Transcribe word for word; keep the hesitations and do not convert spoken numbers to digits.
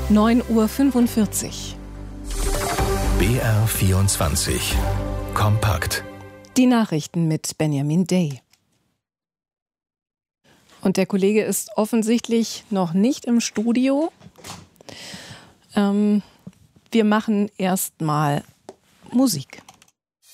neun Uhr fünfundvierzig. B R vierundzwanzig. Kompakt. Die Nachrichten mit Benjamin Day. Und der Kollege ist offensichtlich noch nicht im Studio. Ähm, wir machen erst mal Musik.